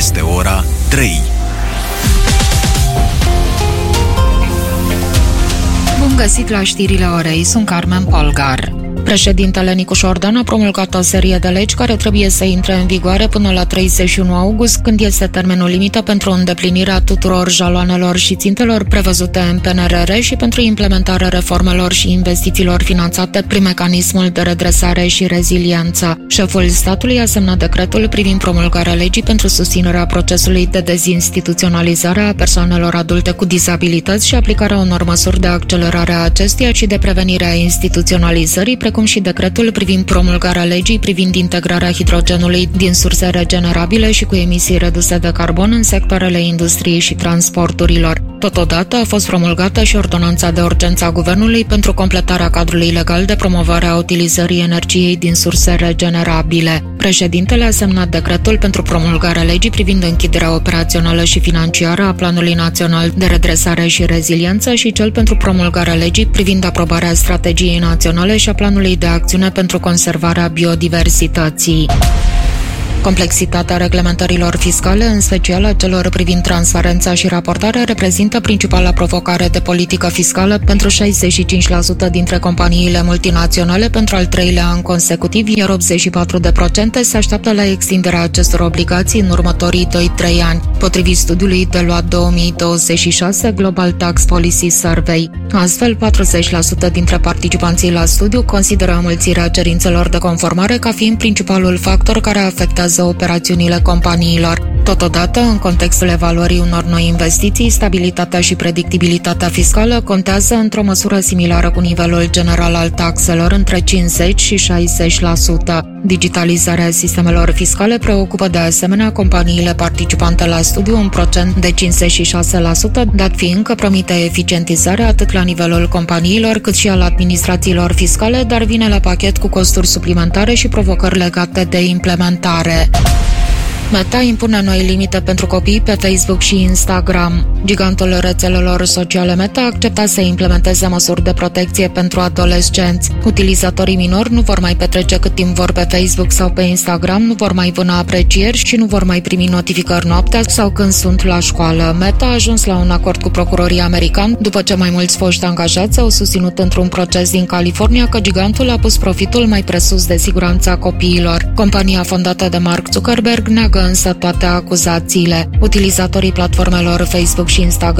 este ora 3. Bun găsit la știrile orei, sunt Carmen Polgar. Președintele Nicu Șordan a promulgat o serie de legi care trebuie să intre în vigoare până la 31 august, când este termenul limită pentru îndeplinirea tuturor jaloanelor și țintelor prevăzute în PNRR și pentru implementarea reformelor și investițiilor finanțate prin mecanismul de redresare și reziliență. Șeful statului a semnat decretul privind promulgarea legii pentru susținerea procesului de dezinstituționalizare a persoanelor adulte cu dizabilități și aplicarea unor măsuri de accelerare a acestuia și de prevenire a instituționalizării, precum și decretul privind promulgarea legii privind integrarea hidrogenului din surse regenerabile și cu emisii reduse de carbon în sectoarele industriei și transporturilor. Totodată a fost promulgată și ordonanța de urgență a Guvernului pentru completarea cadrului legal de promovare a utilizării energiei din surse regenerabile. Președintele a semnat decretul pentru promulgarea legii privind închiderea operațională și financiară a Planului Național de Redresare și Reziliență și cel pentru promulgarea legii privind aprobarea strategiei naționale și a planului de acțiune pentru conservarea biodiversității. Complexitatea reglementărilor fiscale, în special a celor privind transparența și raportarea, reprezintă principala provocare de politică fiscală pentru 65% dintre companiile multinaționale pentru al treilea an consecutiv, iar 84% se așteaptă la extinderea acestor obligații în următorii 2-3 ani, potrivit studiului Deloitte 2026 Global Tax Policy Survey. Astfel, 40% dintre participanții la studiu consideră înmulțirea cerințelor de conformare ca fiind principalul factor care afectează operațiunile companiilor. Totodată, în contextul evaluării unor noi investiții, stabilitatea și predictibilitatea fiscală contează într-o măsură similară cu nivelul general al taxelor, între 50 și 60%. Digitalizarea sistemelor fiscale preocupă de asemenea companiile participante la studiu, un procent de 56%, dat fiind că promite eficientizare atât la nivelul companiilor cât și al administrațiilor fiscale, dar vine la pachet cu costuri suplimentare și provocări legate de implementare. Meta impune noi limite pentru copii pe Facebook și Instagram. Gigantul rețelelor sociale Meta a acceptat să implementeze măsuri de protecție pentru adolescenți. Utilizatorii minori nu vor mai petrece cât timp vor pe Facebook sau pe Instagram, nu vor mai vâna aprecieri și nu vor mai primi notificări noaptea sau când sunt la școală. Meta a ajuns la un acord cu procurorii americani după ce mai mulți foști angajați au susținut într-un proces din California că gigantul a pus profitul mai presus de siguranța copiilor. Compania fondată de Mark Zuckerberg neagă însă toate acuzațiile. Utilizatorii platformelor Facebook și Instagram